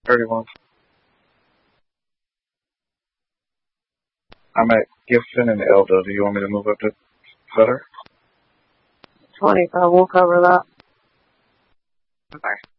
31. I'm at Gibson and Elda. Do you want me to move up to Sutter? 25, we'll cover that. Okay.